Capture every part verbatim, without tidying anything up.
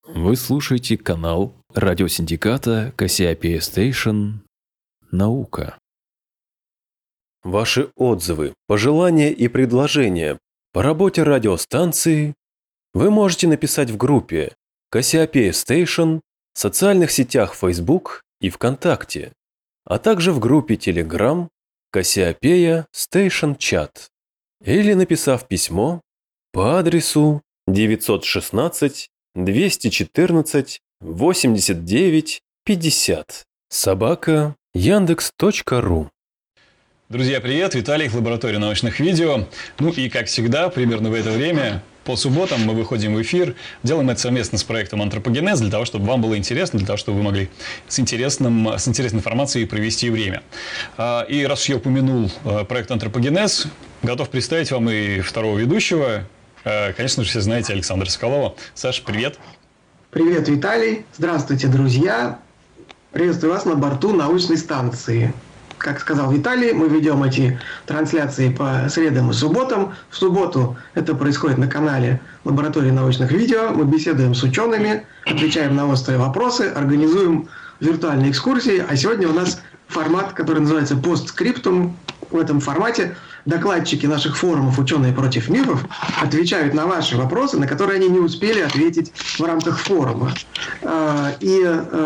Вы слушаете канал радиосиндиката Кассиопея Стейшн «Наука». Ваши отзывы, пожелания и предложения по работе радиостанции вы можете написать в группе Кассиопея Стейшн в социальных сетях Facebook и ВКонтакте, а также в группе Telegram Кассиопея Стейшн Чат, или написав письмо по адресу девятьсот шестнадцать двести четырнадцать восемьдесят девять пятьдесят собака яндекс точка ру. Друзья, привет! Виталий, в лаборатории научных видео. Ну и, как всегда, примерно в это время, по субботам мы выходим в эфир. Делаем это совместно с проектом «Антропогенез», для того, чтобы вам было интересно, для того, чтобы вы могли с, интересным, с интересной информацией провести время. И раз уж я упомянул проект «Антропогенез», готов представить вам и второго ведущего. Конечно же, все знаете Александра Соколова. Саша, привет! Привет, Виталий! Здравствуйте, друзья! Приветствую вас на борту научной станции. Как сказал Виталий, мы ведем эти трансляции по средам и субботам. В субботу это происходит на канале лаборатории научных видео. Мы беседуем с учеными, отвечаем на острые вопросы, организуем виртуальные экскурсии. А сегодня у нас формат, который называется «Постскриптум». В этом формате докладчики наших форумов «Ученые против мифов» отвечают на ваши вопросы, на которые они не успели ответить в рамках форума. И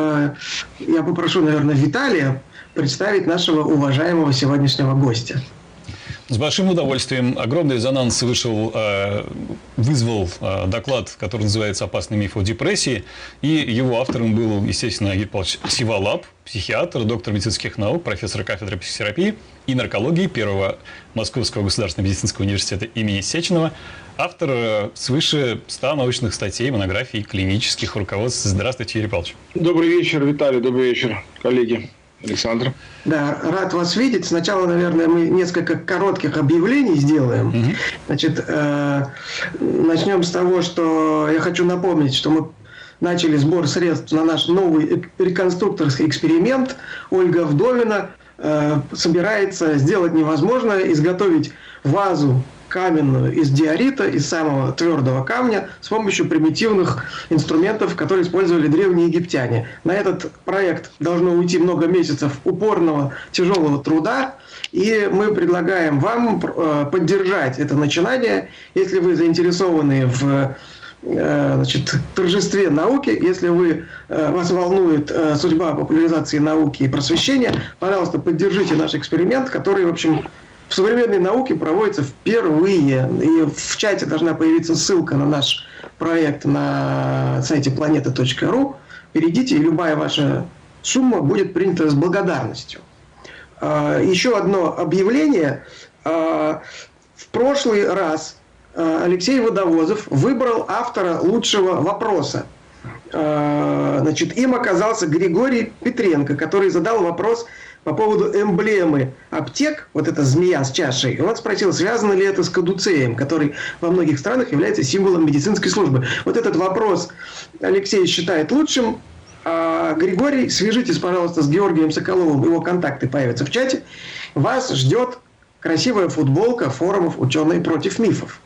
я попрошу, наверное, Виталия представить нашего уважаемого сегодняшнего гостя. С большим удовольствием. Огромный резонанс вышел, вызвал доклад, который называется «Опасный миф о депрессии». И его автором был, естественно, Георгий Павлович Сиволап, психиатр, доктор медицинских наук, профессор кафедры психотерапии и наркологии Первого Московского государственного медицинского университета имени Сеченова. Автор свыше ста научных статей, монографий, клинических руководств. Здравствуйте, Юрий Павлович. Добрый вечер, Виталий. Добрый вечер, коллеги. Александр. Да, рад вас видеть. Сначала, наверное, мы несколько коротких объявлений сделаем. Угу. Значит, э, начнем с того, что я хочу напомнить, что мы начали сбор средств на наш новый реконструкторский эксперимент. Ольга Вдовина э, собирается сделать невозможное, изготовить вазу каменную из диорита, из самого твердого камня, с помощью примитивных инструментов, которые использовали древние египтяне. На этот проект должно уйти много месяцев упорного, тяжелого труда, и мы предлагаем вам поддержать это начинание, если вы заинтересованы в значит, торжестве науки, если вы, вас волнует судьба популяризации науки и просвещения, пожалуйста, поддержите наш эксперимент, который, в общем, в современной науке проводится впервые. И в чате должна появиться ссылка на наш проект на сайте планета точка ру. Перейдите, и любая ваша сумма будет принята с благодарностью. Еще одно объявление. В прошлый раз Алексей Водовозов выбрал автора лучшего вопроса. Значит, им оказался Григорий Петренко, который задал вопрос по поводу эмблемы аптек, вот эта змея с чашей. И он спросил, связано ли это с кадуцеем, который во многих странах является символом медицинской службы. Вот этот вопрос Алексей считает лучшим. А Григорий, свяжитесь, пожалуйста, с Георгием Соколовым, его контакты появятся в чате. Вас ждет красивая футболка форумов «Ученые против мифов».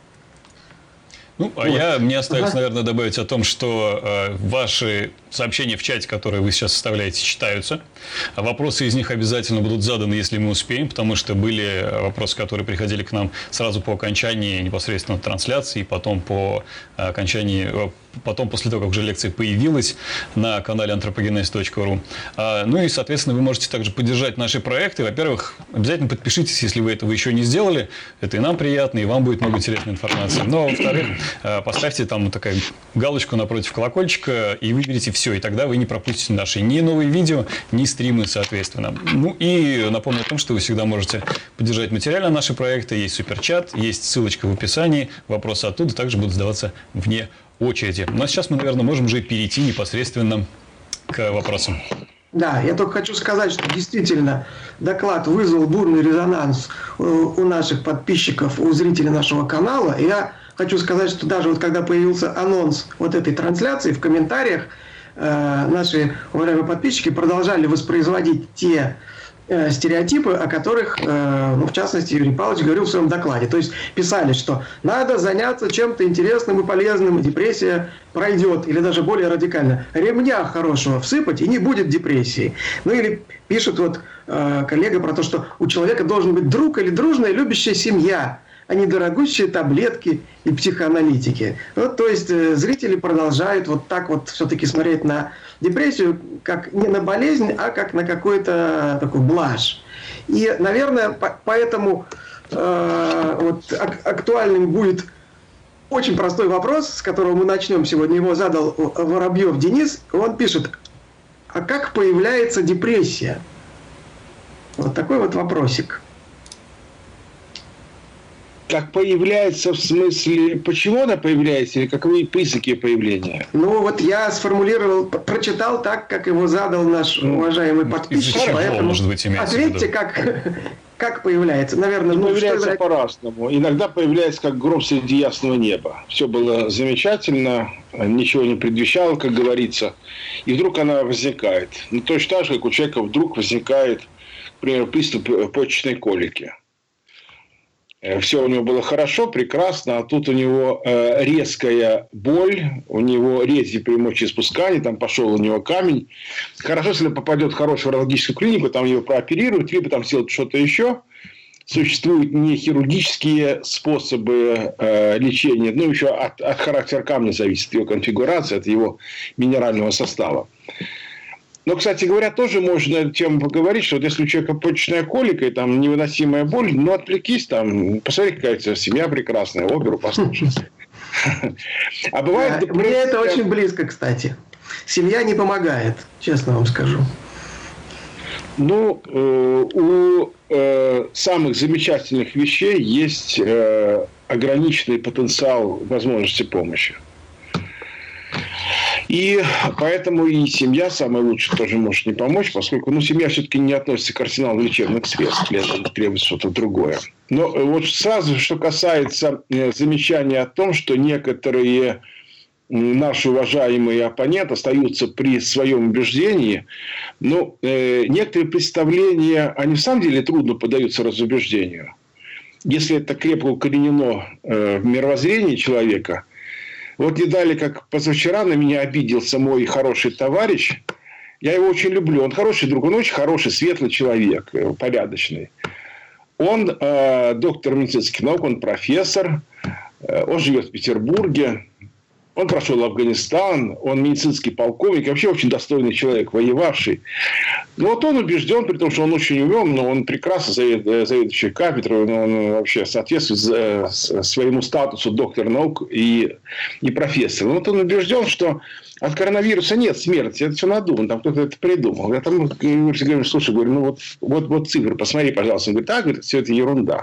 Ну, а вот. я, мне остается, наверное, добавить о том, что э, ваши сообщения в чате, которые вы сейчас составляете, читаются. А вопросы из них обязательно будут заданы, если мы успеем, потому что были вопросы, которые приходили к нам сразу по окончании непосредственно трансляции, потом по окончании, потом после того, как уже лекция появилась на канале антропогенез точка ру. А, ну и, соответственно, вы можете также поддержать наши проекты. Во-первых, обязательно подпишитесь, если вы этого еще не сделали. Это и нам приятно, и вам будет много интересной информации. Но, во-вторых, поставьте там такая галочку напротив колокольчика и выберите все. И тогда вы не пропустите наши ни новые видео, ни стримы, соответственно. Ну и напомню о том, что вы всегда можете поддержать материально наши проекты. Есть суперчат, есть ссылочка в описании. Вопросы оттуда также будут задаваться вне очереди. Но сейчас мы, наверное, можем уже перейти непосредственно к вопросам. Да, я только хочу сказать, что действительно доклад вызвал бурный резонанс у наших подписчиков, у зрителей нашего канала. И я хочу сказать, что даже вот когда появился анонс вот этой трансляции, в комментариях э, наши уважаемые подписчики продолжали воспроизводить те э, стереотипы, о которых, э, ну, в частности, Юрий Павлович говорил в своем докладе. То есть писали, что надо заняться чем-то интересным и полезным, и депрессия пройдет, или даже более радикально, ремня хорошего всыпать, и не будет депрессии. Ну или пишет вот э, коллега про то, что у человека должен быть друг или дружная любящая семья, а не дорогущие таблетки и психоаналитики. Вот, то есть э, зрители продолжают вот так вот все-таки смотреть на депрессию как не на болезнь, а как на какой-то такой блажь. И, наверное, по- поэтому э, вот, ак- актуальным будет очень простой вопрос, с которого мы начнем сегодня. Его задал Воробьев Денис. Он пишет: а как появляется депрессия? Вот такой вот вопросик. Как появляется, в смысле, почему она появляется, или каковы признаки появления? Ну, вот я сформулировал, прочитал так, как его задал наш уважаемый подписчик. Из-за чего, Поэтому может быть, имеется в ответьте, виду? как, как появляется. Наверное, ну, Появляется что... по-разному. Иногда появляется как гром среди ясного неба. Все было замечательно, ничего не предвещало, как говорится. И вдруг она возникает. Ну, точно так же, как у человека вдруг возникает, например, приступ почечной колики. Все у него было хорошо, прекрасно, а тут у него э, резкая боль, у него резкие при мочеиспускании, там пошел у него камень. Хорошо, если он попадет в хорошую урологическую клинику, там его прооперируют, либо там сделают что-то еще. Существуют не хирургические способы э, лечения, ну, еще от, от характера камня зависит его конфигурация, от его минерального состава. Но, кстати говоря, тоже можно эту тему поговорить, что вот если у человека почечная колика и там невыносимая боль, ну, отвлекись, там, посмотри, какая-то семья прекрасная, оперу послушай. А бывает депрессия... Мне это очень близко, кстати. Семья не помогает, честно вам скажу. Ну, у самых замечательных вещей есть ограниченный потенциал возможности помощи. И поэтому и семья самая лучшая тоже может не помочь, поскольку ну, семья все-таки не относится к арсеналу лечебных средств, для этого требуется что-то другое. Но вот сразу, что касается замечания о том, что некоторые наши уважаемые оппоненты остаются при своем убеждении, ну, э, некоторые представления, они в самом деле трудно поддаются разубеждению. Если это крепко укоренено э, в мировоззрении человека. Вот не далее, как позавчера на меня обиделся мой хороший товарищ. Я его очень люблю. Он хороший друг, он очень хороший, светлый человек, порядочный. Он э, доктор медицинских наук, он профессор. Э, он живет в Петербурге. Он прошел Афганистан, он медицинский полковник, вообще очень достойный человек, воевавший. Но вот он убежден, при том, что он очень умен, но он прекрасно заведующий кафедрой, но он вообще соответствует своему статусу доктора наук и, и профессора. Но вот он убежден, что от коронавируса нет смерти, это все надумано, там кто-то это придумал. Я там говорю, слушай, говорю, ну вот, вот, вот цифры, посмотри, пожалуйста. Он говорит, а, говорит, все это ерунда.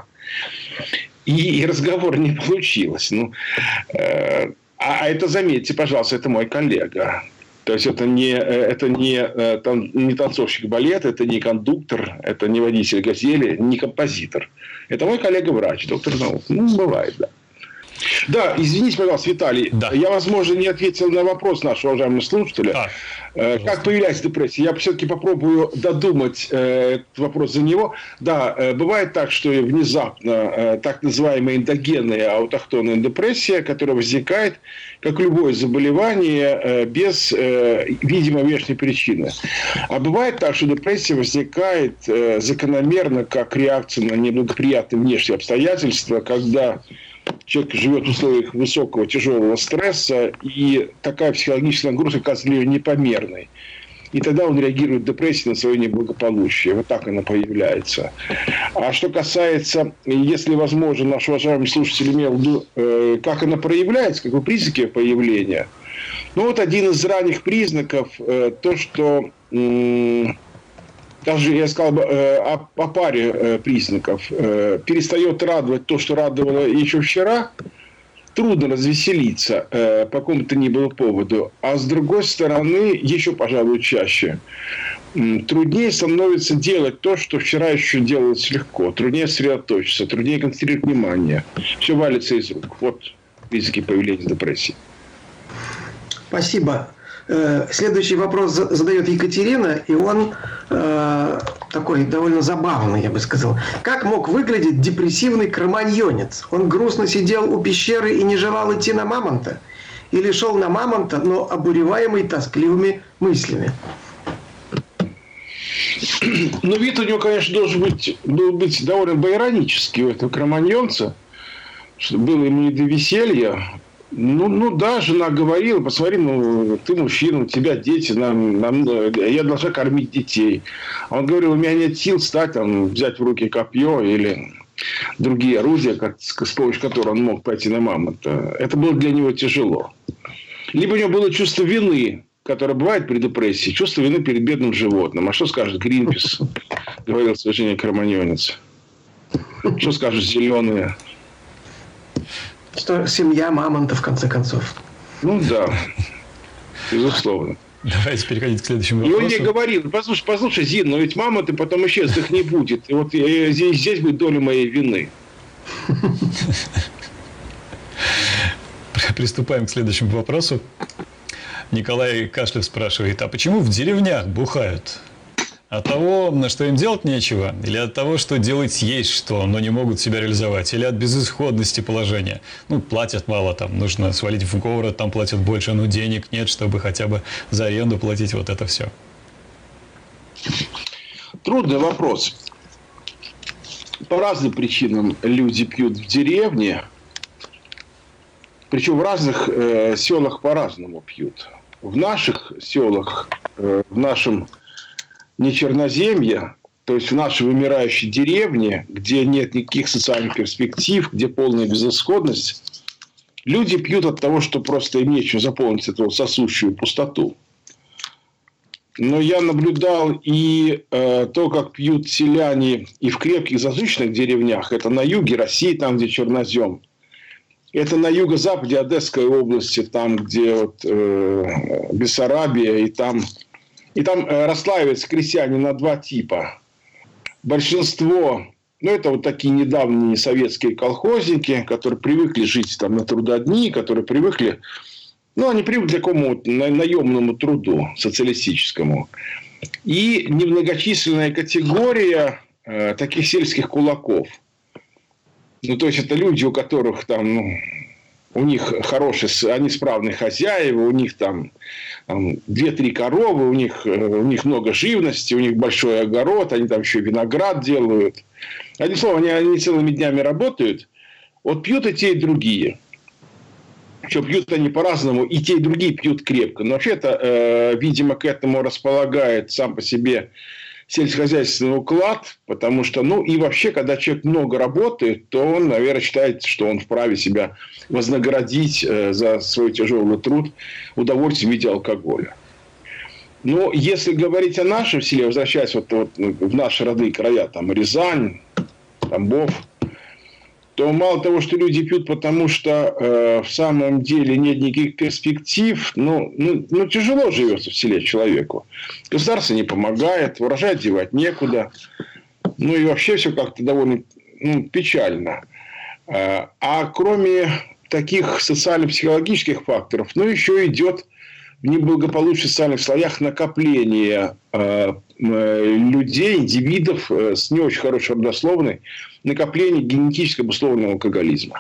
И, и разговор не получилось. Ну, э, А это, заметьте, пожалуйста, это мой коллега. То есть, это не, это не, не танцовщик балета, это не кондуктор, это не водитель «Газели», не композитор. Это мой коллега-врач, доктор наук. Ну, бывает, да. Да, извините, пожалуйста, Виталий. Да. Я, возможно, не ответил на вопрос нашего уважаемого слушателя. А, как появляется депрессия? Я все-таки попробую додумать э, этот вопрос за него. Да, э, бывает так, что внезапно э, так называемая эндогенная аутохтонная депрессия, которая возникает, как любое заболевание, э, без э, видимой внешней причины. А бывает так, что депрессия возникает э, закономерно, как реакция на неблагоприятные внешние обстоятельства, когда человек живет в условиях высокого тяжелого стресса, и такая психологическая нагрузка оказывается непомерной. И тогда он реагирует депрессией на свое неблагополучие. Вот так она появляется. А что касается, если, возможно, наш уважаемый слушатель имел в виду, как она проявляется, какие признаки появления. Ну, вот один из ранних признаков, то, что... Даже, я сказал бы, о, о паре признаков. Перестает радовать то, что радовало еще вчера. Трудно развеселиться по какому-то ни было поводу. А с другой стороны, еще, пожалуй, чаще. Труднее становится делать то, что вчера еще делалось легко. Труднее сосредоточиться, труднее концентрировать внимание. Все валится из рук. Вот признаки появления депрессии. Спасибо. Следующий вопрос задает Екатерина, и он э, такой довольно забавный, я бы сказал. Как мог выглядеть депрессивный кроманьонец? Он грустно сидел у пещеры и не желал идти на мамонта? Или шел на мамонта, но обуреваемый тоскливыми мыслями? Ну, вид у него, конечно, должен быть, был быть довольно байронический у этого кроманьонца, что было ему не до веселья. Ну, ну да, жена говорила, посмотри, ну, ты мужчина, у тебя дети, нам, нам, я должна кормить детей. А он говорил, у меня нет сил встать, там, взять в руки копье или другие орудия, как, с помощью которых он мог пойти на мамонта. Это было для него тяжело. Либо у него было чувство вины, которое бывает при депрессии, чувство вины перед бедным животным. А что скажет Гринпис, говорил Священник Кроманьонец? Что скажут зеленые? Что семья мамонта, в конце концов. Ну да, безусловно. Давайте переходить к следующему вопросу. И он ей говорил, послушай, послушай, Зин, но ведь мамонты потом исчезнут, их не будет. И вот здесь, здесь будет доля моей вины. Приступаем к следующему вопросу. Николай Кашлев спрашивает, а почему в деревнях бухают? От того, что им делать нечего? Или от того, что делать есть что, но не могут себя реализовать? Или от безысходности положения? Ну, платят мало, там, нужно свалить в город, там платят больше, но денег нет, чтобы хотя бы за аренду платить, вот это все. Трудный вопрос. По разным причинам люди пьют в деревне. Причем в разных э, селах по-разному пьют. В наших селах, э, в нашем не черноземье, то есть в нашей вымирающей деревне, где нет никаких социальных перспектив, где полная безысходность, люди пьют от того, что просто им нечем заполнить эту сосущую пустоту. Но я наблюдал и э, то, как пьют селяне и в крепких зажиточных деревнях, это на юге России, там, где чернозем. Это на юго-западе Одесской области, там, где вот, э, Бессарабия, и там... И там расслаиваются крестьяне на два типа. Большинство, ну, это вот такие недавние советские колхозники, которые привыкли жить там на трудодни, которые привыкли, ну, они привыкли к какому-то наемному труду социалистическому. И немногочисленная категория э, таких сельских кулаков. Ну, то есть, это люди, у которых там, ну, у них хорошие, они справные хозяева, у них там, там две-три коровы, у них, у них много живности, у них большой огород, они там еще виноград делают. Одним словом, они, они целыми днями работают. Вот пьют и те, и другие. Что пьют они по-разному, и те, и другие пьют крепко. Но вообще-то, э, видимо, к этому располагает сам по себе сельскохозяйственный уклад, потому что, ну, и вообще, когда человек много работает, то он, наверное, считает, что он вправе себя вознаградить э, за свой тяжелый труд удовольствием в виде алкоголя. Но если говорить о нашем селе, возвращаясь вот, вот в наши родные края, там Рязань, Тамбов, то мало того, что люди пьют, потому что э, в самом деле нет никаких перспектив, ну, ну, ну, тяжело живется в селе человеку. Государство не помогает, урожай девать некуда. Ну, и вообще все как-то довольно ну, печально. Э, а кроме таких социально-психологических факторов, ну, еще идет в неблагополучных социальных слоях накопление э, людей, индивидов э, с не очень хорошей родословной, накопление генетически обусловленного алкоголизма.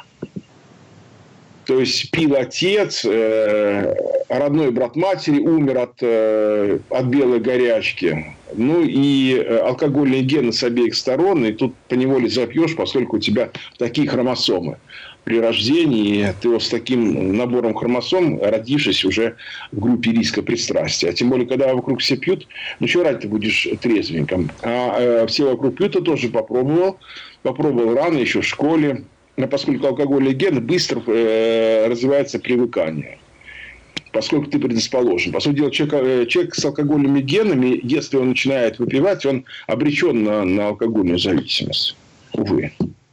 То есть пил отец, э, родной брат матери умер от, э, от белой горячки. Ну и алкогольные гены с обеих сторон, и тут поневоле запьешь, поскольку у тебя такие хромосомы. При рождении ты вот с таким набором хромосом, родившись уже в группе риска пристрастия. А тем более, когда вокруг все пьют, ну что ради ты будешь трезвеньким. А э, все вокруг пьют, я тоже попробовал. Попробовал рано, еще в школе. Но поскольку алкогольные гены, быстро э, развивается привыкание. Поскольку ты предрасположен. По сути дела, человек, человек с алкогольными генами, если он начинает выпивать, он обречен на, на алкогольную зависимость. Увы.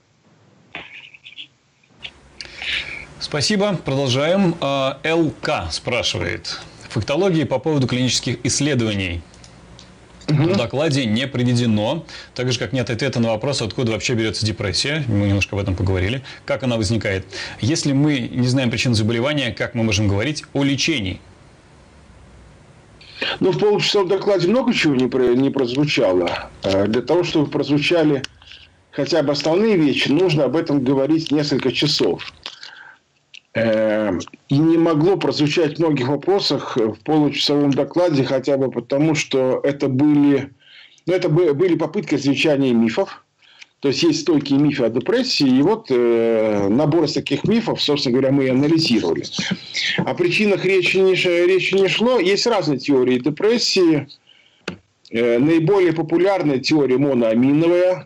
Спасибо. Продолжаем. ЛК спрашивает. Фактологии по поводу клинических исследований. Угу. В докладе не приведено, так же, как нет ответа на вопрос, откуда вообще берется депрессия. Мы немножко об этом поговорили. Как она возникает. Если мы не знаем причин заболевания, как мы можем говорить о лечении? Ну, в получасовом докладе много чего не, про, не прозвучало. Для того, чтобы прозвучали хотя бы основные вещи, нужно об этом говорить несколько часов. И не могло прозвучать в многих вопросах в получасовом докладе, хотя бы потому, что это были, ну, это были попытки развенчания мифов. То есть, есть стойкие мифы о депрессии, и вот э, набор из таких мифов, собственно говоря, мы и анализировали. О причинах речи не, речи не шло. Есть разные теории депрессии. Э, наиболее популярная теория моноаминовая.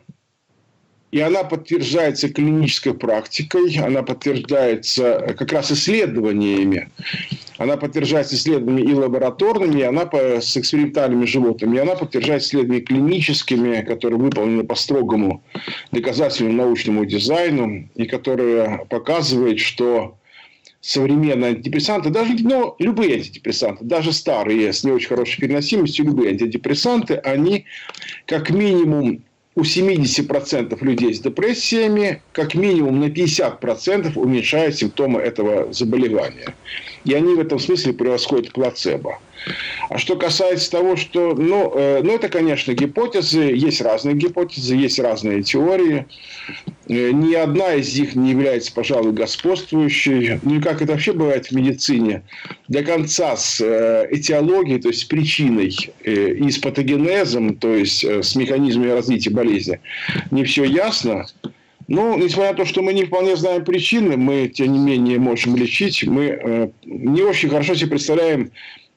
И она подтверждается клинической практикой, она подтверждается как раз исследованиями. Она подтверждается исследованиями и лабораторными, и она с экспериментальными животными, и она подтверждается исследованиями клиническими, которые выполнены по строгому доказательному научному дизайну, и которые показывают, что современные антидепрессанты, даже ну, любые антидепрессанты, даже старые с не очень хорошей переносимостью, любые антидепрессанты, они как минимум у семьдесят процентов людей с депрессиями как минимум на пятьдесят процентов уменьшают симптомы этого заболевания. И они в этом смысле превосходят плацебо. А что касается того, что... Ну, э, ну, это, конечно, гипотезы. Есть разные гипотезы, есть разные теории. Э, ни одна из них не является, пожалуй, господствующей. Ну, и как это вообще бывает в медицине, до конца с э, этиологией, то есть с причиной э, и с патогенезом, то есть э, с механизмами развития болезни, не все ясно. Ну, несмотря на то, что мы не вполне знаем причины, мы, тем не менее, можем лечить. Мы э, не очень хорошо себе представляем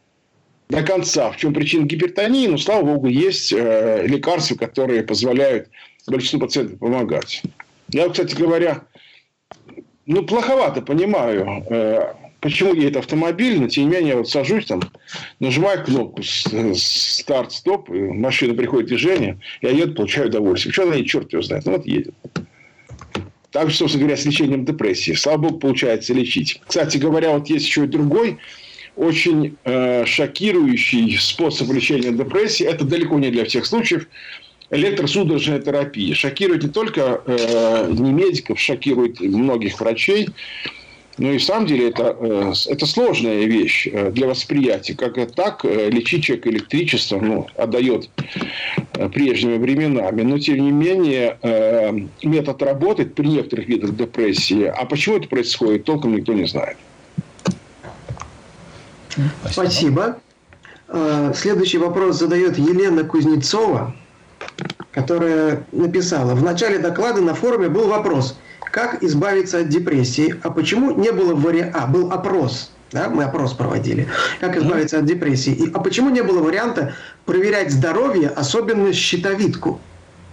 до конца, в чем причина гипертонии, но, слава богу, есть э, лекарства, которые позволяют большинству пациентов помогать. Я, кстати говоря, ну, плоховато понимаю, э, почему едет автомобиль, но, тем не менее, я вот сажусь там, нажимаю кнопку старт-стоп, машина приходит в движение, я еду, получаю удовольствие. Почему она едет, черт его знает, ну вот едет. Так же, собственно говоря, с лечением депрессии. Слава богу, получается лечить. Кстати говоря, вот есть еще и другой очень э, шокирующий способ лечения депрессии. Это далеко не для всех случаев. Электросудорожная терапия. Шокирует не только э, не медиков, шокирует многих врачей. Но и в самом деле это, э, это сложная вещь для восприятия. Как так э, лечить человека электричеством, ну, отдает э, прежними временами. Но тем не менее э, метод работает при некоторых видах депрессии. А почему это происходит, толком никто не знает. Спасибо. Следующий вопрос задает Елена Кузнецова, которая написала: в начале доклада на форуме был вопрос, как избавиться от депрессии, а почему не было варианта, а, был опрос, да, мы опрос проводили, как избавиться от депрессии, и, а почему не было варианта проверять здоровье, особенно щитовидку?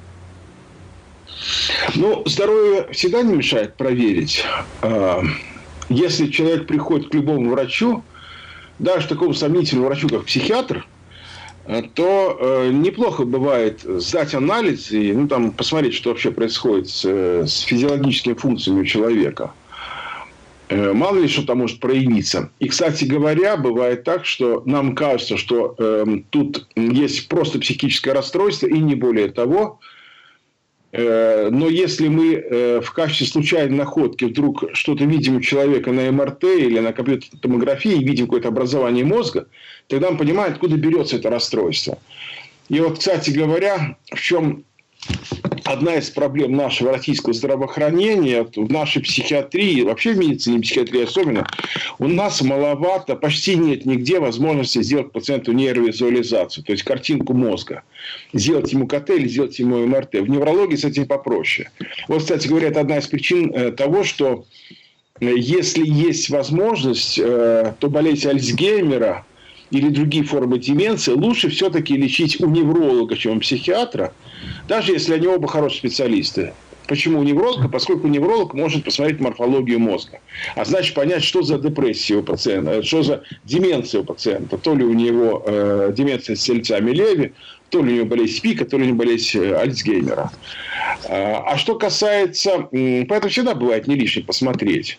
Ну, здоровье всегда не мешает проверить. Если человек приходит к любому врачу, даже такому сомнительному врачу, как психиатр, то э, неплохо бывает сдать анализ и ну, там, посмотреть, что вообще происходит с, с физиологическими функциями у человека. Э, мало ли что там может проявиться. И, кстати говоря, бывает так, что нам кажется, что э, тут есть просто психическое расстройство и не более того. Но если мы в качестве случайной находки вдруг что-то видим у человека на эм эр тэ или на компьютерной томографии, видим какое-то образование мозга, тогда мы понимаем, откуда берется это расстройство. И вот, кстати говоря, в чем одна из проблем нашего российского здравоохранения, в нашей психиатрии, вообще в медицине, в психиатрии особенно, у нас маловато, почти нет нигде возможности сделать пациенту нейровизуализацию, то есть картинку мозга. Сделать ему ка тэ или сделать ему эм эр тэ. В неврологии с этим попроще. Вот, кстати говоря, это одна из причин того, что если есть возможность, то болезнь Альцгеймера или другие формы деменции лучше все-таки лечить у невролога, чем у психиатра, даже если они оба хорошие специалисты. Почему у невролога? Поскольку невролог может посмотреть морфологию мозга. А значит, понять, что за депрессия у пациента, что за деменция у пациента. То ли у него э, деменция с тельцами Леви, то ли у него болезнь Пика, то ли у него болезнь Альцгеймера. А что касается... Поэтому всегда бывает не лишним посмотреть.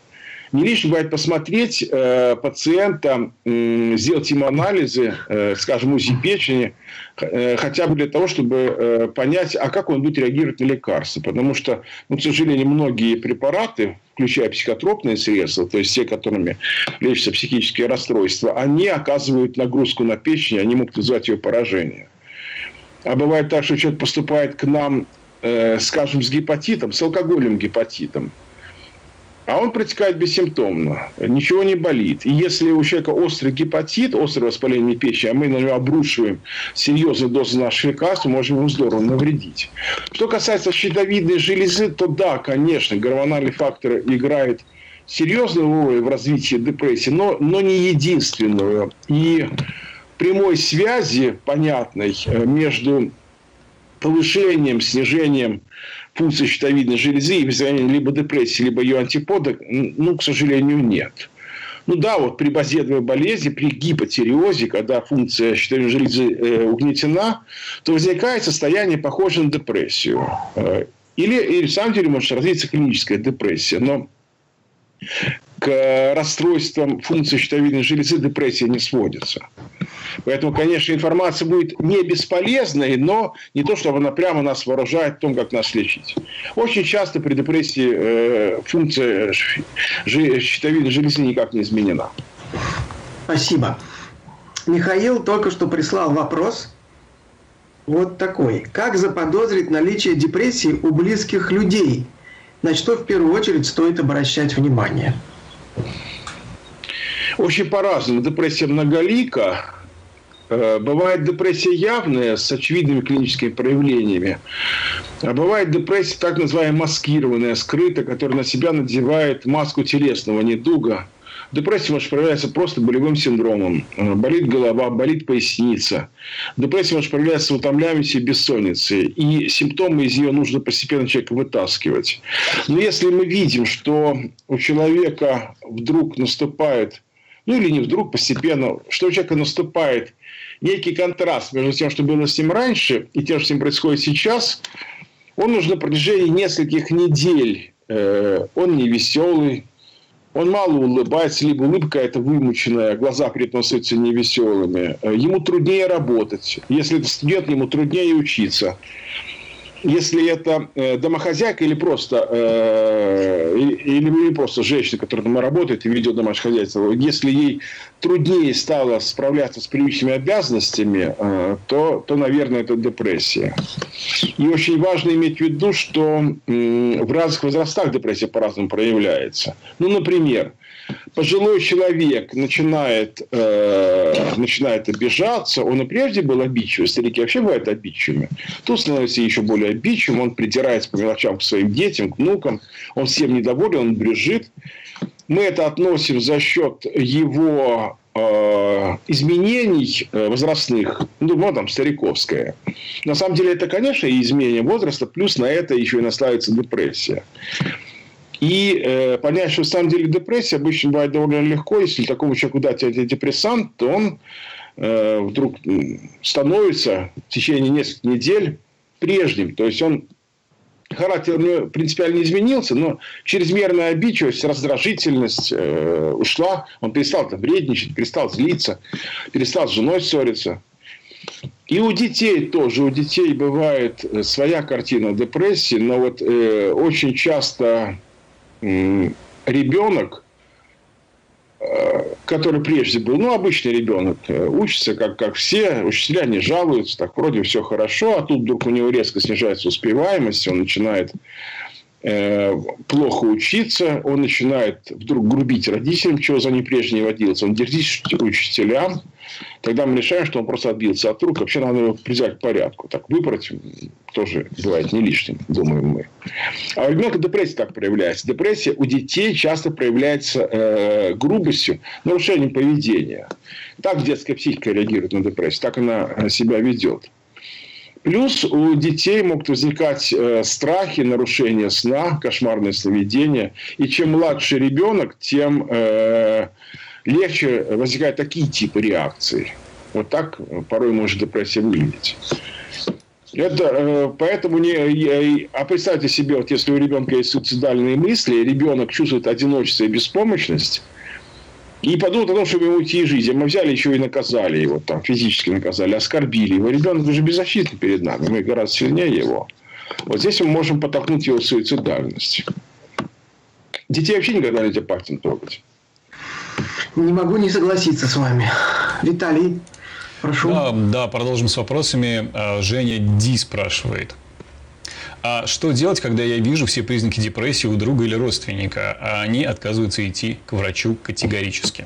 Не лишним бывает посмотреть э, пациента, э, сделать ему анализы, э, скажем, УЗИ печени, э, хотя бы для того, чтобы э, понять, а как он будет реагировать на лекарства. Потому что, ну, к сожалению, многие препараты, включая психотропные средства, то есть те, которыми лечатся психические расстройства, они оказывают нагрузку на печень, они могут вызывать ее поражение. А бывает так, что человек поступает к нам, э, скажем, с гепатитом, с алкогольным гепатитом, а он протекает бессимптомно, ничего не болит. И если у человека острый гепатит, острое воспаление печени, а мы на него обрушиваем серьезные дозы наших лекарств, мы можем ему здорово навредить. Что касается щитовидной железы, то да, конечно, гормональный фактор играет серьезную роль в развитии депрессии, но, но не единственную. И прямой связи, понятной, между повышением, снижением функции щитовидной железы и вызыванием либо депрессии, либо ее антипода, ну, к сожалению, нет. Ну да, вот при базедовой болезни, при гипотиреозе, когда функция щитовидной железы э, угнетена, то возникает состояние, похожее на депрессию. Или, или в самом деле может развиться клиническая депрессия. Но к расстройствам функции щитовидной железы депрессия не сводится. Поэтому, конечно, информация будет не бесполезной, но не то, чтобы она прямо нас вооружает в том, как нас лечить. Очень часто при депрессии э, функция щитовидной железы никак не изменена. Спасибо. Михаил только что прислал вопрос вот такой. Как заподозрить наличие депрессии у близких людей? На что в первую очередь стоит обращать внимание? Очень по-разному. Депрессия многолика. Бывает депрессия явная, с очевидными клиническими проявлениями. А бывает депрессия так называемая маскированная, скрытая, которая на себя надевает маску телесного недуга. Депрессия может проявляться просто болевым синдромом. Болит голова, болит поясница. Депрессия может проявляться утомляемостью и бессонницей. И симптомы из нее нужно постепенно человека вытаскивать. Но если мы видим, что у человека вдруг наступает, ну или не вдруг, постепенно, что у человека наступает некий контраст между тем, что было с ним раньше, и тем, что с ним происходит сейчас, он нужно на протяжении нескольких недель, э, он не веселый, он мало улыбается, либо улыбка это вымученная, глаза при этом становятся невеселыми. Ему труднее работать. Если это студент, ему труднее учиться. Если это домохозяйка или просто, э, или, или просто женщина, которая дома работает и ведет домашнее хозяйство, если ей труднее стало справляться с привычными обязанностями, э, то, то, наверное, это депрессия. И очень важно иметь в виду, что э, в разных возрастах депрессия по-разному проявляется. Ну, например, пожилой человек начинает, э, начинает обижаться, он и прежде был обидчивым, старики вообще бывают обидчивыми, тут становится еще более обидчивым, он придирается по мелочам к своим детям, к внукам, он всем недоволен, он брюзжит. Мы это относим за счет его э, изменений возрастных, ну, ну, там, стариковское. На самом деле, это, конечно, и изменение возраста, плюс на это еще и наслаивается депрессия. И э, понять, что на самом деле депрессия обычно бывает довольно легко. Если такому человеку дать антидепрессант, то он э, вдруг становится в течение нескольких недель прежним. То есть он характер у него принципиально не изменился, но чрезмерная обидчивость, раздражительность э, ушла. Он перестал там вредничать, перестал злиться, перестал с женой ссориться. И у детей тоже. У детей бывает своя картина депрессии, но вот э, очень часто ребенок, который прежде был, ну, обычный ребенок, учится, как, как все, учителя не жалуются, так вроде все хорошо, а тут вдруг у него резко снижается успеваемость, он начинает э, плохо учиться, он начинает вдруг грубить родителям, чего за ним прежде не водилось, он дерзит учителям. Тогда мы решаем, что он просто отбился от рук. Вообще надо его призвать к порядку. Так выпороть тоже бывает не лишним, думаем мы. А у ребенка депрессия так проявляется. Депрессия у детей часто проявляется э, грубостью, нарушением поведения. Так детская психика реагирует на депрессию, так она себя ведет. Плюс у детей могут возникать э, страхи, нарушения сна, кошмарное сновидение. И чем младше ребенок, тем э, легче возникают такие типы реакций. Вот так порой может депрессия выглядеть. Это, поэтому не, а представьте себе, вот если у ребенка есть суицидальные мысли, ребенок чувствует одиночество и беспомощность, и подумал о том, чтобы ему уйти из жизни. Мы взяли еще и наказали его, там, физически наказали, оскорбили его. Ребенок уже беззащитный перед нами, мы гораздо сильнее его. Вот здесь мы можем подтолкнуть его в суицидальность. Детей вообще никогда нельзя пальцем трогать. Не могу не согласиться с вами. Виталий, прошу. Да, да, продолжим с вопросами. Женя Ди спрашивает. А что делать, когда я вижу все признаки депрессии у друга или родственника, а они отказываются идти к врачу категорически?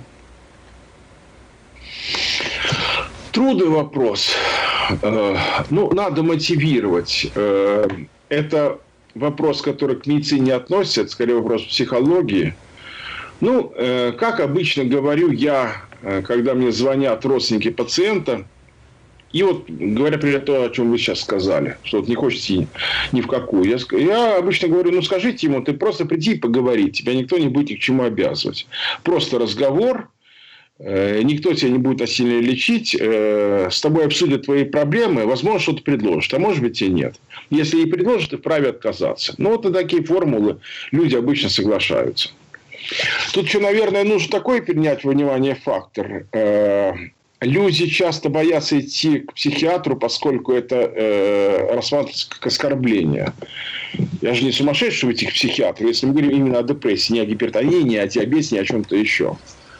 Трудный вопрос. Ну, надо мотивировать. Это вопрос, который к медицине не относится, это скорее вопрос психологии. Ну, как обычно говорю я, когда мне звонят родственники пациента, и вот, говоря примерно то, о чем вы сейчас сказали, что вот не хочете ни в какую. Я, я обычно говорю, ну, скажите ему, ты просто приди и поговори, тебя никто не будет ни к чему обязывать. Просто разговор, э, никто тебя не будет насильно лечить, э, с тобой обсудят твои проблемы, возможно, что-то предложат, а может быть и нет. Если и предложат, ты вправе отказаться. Ну, вот на такие формулы люди обычно соглашаются. Тут еще, наверное, нужно такой принять во внимание фактор. Э, Люди часто боятся идти к психиатру, поскольку это э, рассматривается как оскорбление. Я же не сумасшедший, чтобы идти к психиатру, если мы говорим именно о депрессии, не о гипертонии, не о диабете, не о чем-то еще.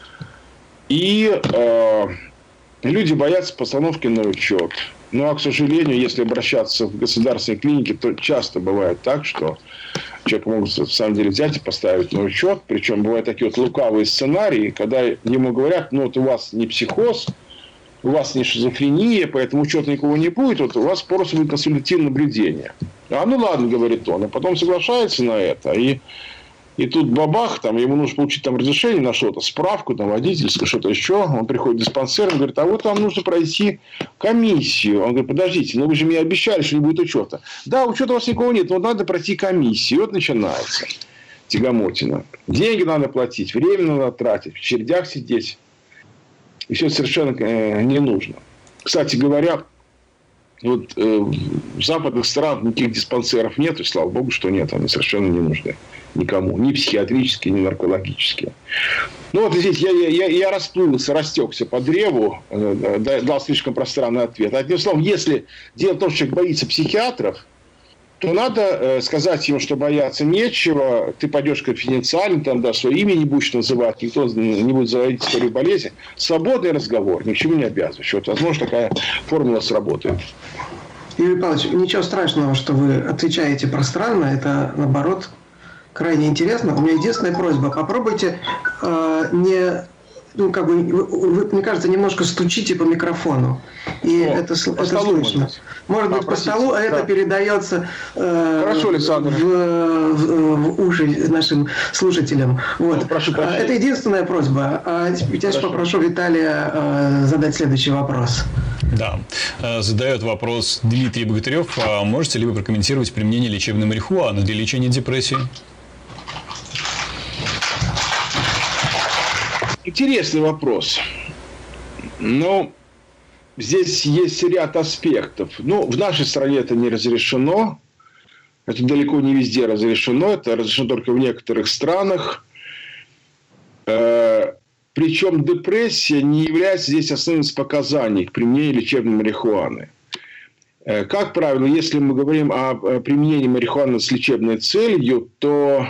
И э, люди боятся постановки на учет. Ну, а, к сожалению, если обращаться в государственные клиники, то часто бывает так, что человек могут, на самом деле, взять и поставить на учет. Причем бывают такие вот лукавые сценарии, когда ему говорят, ну, вот у вас не психоз, у вас не шизофрения, поэтому учета никого не будет, вот у вас просто будет консультативное наблюдение. А ну ладно, говорит он, а потом соглашается на это, и, и тут бабах, там, ему нужно получить там разрешение на что-то, справку, там, водительскую, что-то еще, он приходит в диспансер, он говорит, а вот там нужно пройти комиссию. Он говорит, подождите, ну вы же мне обещали, что не будет учета. Да, учета у вас никого нет, но надо пройти комиссию, и вот начинается тягомотина. Деньги надо платить, время надо тратить, в очередях сидеть. И все совершенно не нужно. Кстати говоря, вот, э, в западных странах никаких диспансеров нет, и слава богу, что нет, они совершенно не нужны никому, ни психиатрические, ни наркологические. Ну вот здесь я, я, я расплылся, растекся по древу, э, дал слишком пространный ответ. Одним словом, если дело в том, что человек боится психиатров, то надо э, сказать ему, что бояться нечего, ты пойдешь конфиденциально, там, да, свое имя не будешь называть, никто не будет заводить историю болезни. Свободный разговор, ни к чему не обязывающий. Вот, возможно, такая формула сработает. Юрий Павлович, ничего страшного, что вы отвечаете пространно, это, наоборот, крайне интересно. У меня единственная просьба, попробуйте э, не... Ну, как бы, вы, вы, мне кажется, немножко стучите по микрофону. И О, это, это слышно. Может быть, а, по столу, а да. Это передается э, Хорошо, Александр. В, в, в уши нашим слушателям. Вот. Ну, прошу прощения. Это единственная просьба. А теперь я попрошу Виталия э, задать следующий вопрос. Да. Задает вопрос Дмитрий Богатырев. А можете ли вы прокомментировать применение лечебной марихуаны для лечения депрессии? Интересный вопрос. Но здесь есть ряд аспектов. Ну, в нашей стране это не разрешено. Это далеко не везде разрешено. Это разрешено только в некоторых странах. Причем депрессия не является здесь основным из показаний к применению лечебной марихуаны. Как правило, если мы говорим о применении марихуаны с лечебной целью, то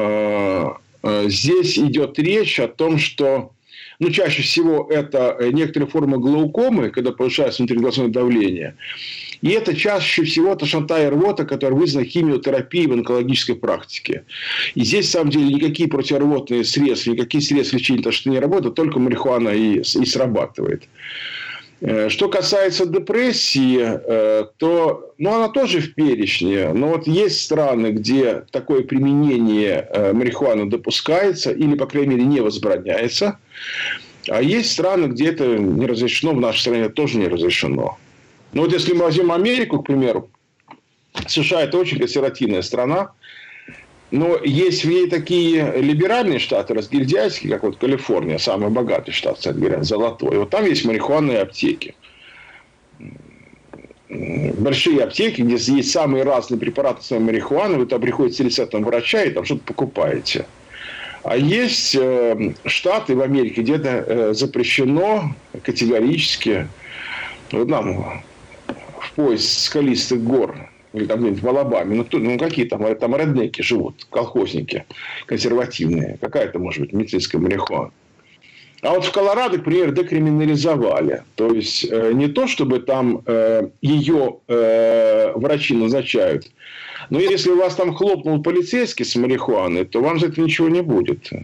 здесь идет речь о том, что, ну, чаще всего это некоторые формы глаукомы, когда повышается внутриглазное давление. И это чаще всего тошнота и рвота, которая вызвана химиотерапией в онкологической практике. И здесь, на самом деле, никакие противорвотные средства, никакие средства лечения тошноты не работают, только марихуана и, и срабатывает. Что касается депрессии, то, ну, она тоже в перечне. Но вот есть страны, где такое применение марихуаны допускается или, по крайней мере, не возбраняется. А есть страны, где это не разрешено, в нашей стране тоже не разрешено. Ну, вот если мы возьмем Америку, к примеру, США – это очень консервативная страна. Но есть в ней такие либеральные штаты, разгильдяйские, как вот Калифорния, самый богатый штат, кстати говоря, золотой. Вот там есть марихуанные аптеки. большие аптеки, где есть самые разные препараты с марихуаны, вы там приходите с рецептом врача и там что-то покупаете. А есть э, штаты в Америке, где это э, запрещено категорически. Вот нам в пояс скалистых гор, или там где-нибудь в Алабаме, ну, ну какие там, там реднеки живут, колхозники консервативные. Какая это может быть медицинская марихуана? А вот в Колорадо, к примеру, декриминализовали. То есть, э, не то, чтобы там э, ее э, врачи назначают, но если у вас там хлопнул полицейский с марихуаной, то вам за это ничего не будет.